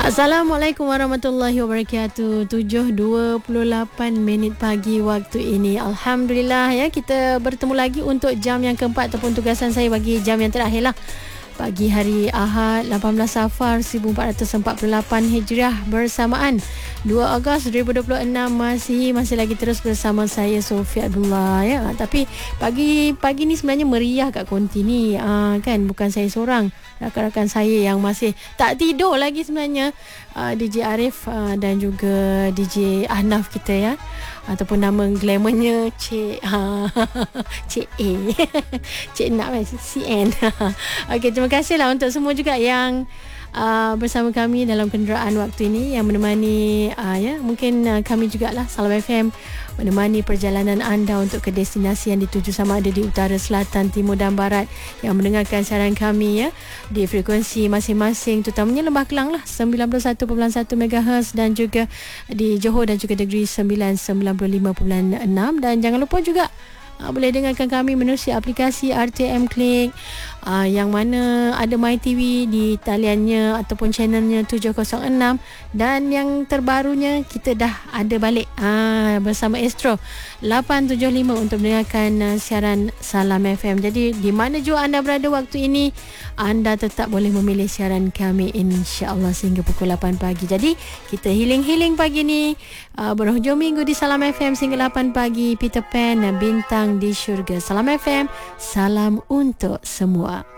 Assalamualaikum warahmatullahi wabarakatuh. 7.28 pagi waktu ini. Alhamdulillah ya, kita bertemu lagi untuk jam yang keempat ataupun tugasan saya bagi jam yang terakhir lah. Pagi hari Ahad 18 Safar 1448 Hijriah bersamaan 2 Ogos 2026 masih lagi terus bersama saya Sofia Abdullah ya. Tapi pagi ni sebenarnya meriah kat konti ni kan, bukan saya seorang, rakan-rakan saya yang masih tak tidur lagi sebenarnya, DJ Arif dan juga DJ Ahnaf kita ya, ataupun nama glamournya Cik Cik A Cik Nak CN. Okey, terima kasih lah untuk semua juga yang bersama kami dalam kenderaan waktu ini, yang menemani ya, mungkin kami jugalah Salam FM menemani perjalanan anda untuk ke destinasi yang dituju, sama ada di utara, selatan, timur dan barat, yang mendengarkan siaran kami ya di frekuensi masing-masing, terutamanya Lembah Kelang lah 91.1 MHz, dan juga di Johor dan juga Negeri 95.6. Dan jangan lupa juga boleh dengarkan kami menerusi aplikasi RTM Klik, yang mana ada MyTV di taliannya ataupun channelnya 706, dan yang terbarunya kita dah ada balik bersama Astro 875 untuk mendengarkan siaran Salam FM. Jadi di mana jua anda berada waktu ini, anda tetap boleh memilih siaran kami insya-Allah sehingga pukul 8 pagi. Jadi kita healing pagi ni berhujung minggu di Salam FM sehingga 8 pagi. Peter Pan, bintang di syurga. Salam FM, salam untuk semua.